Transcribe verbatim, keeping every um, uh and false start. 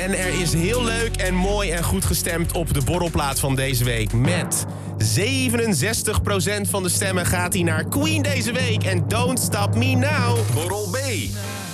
En er is heel leuk en mooi en goed gestemd op de borrelplaat van deze week. Met zevenenzestig procent van de stemmen gaat hij naar Queen deze week. En Don't Stop Me Now. Borrel B.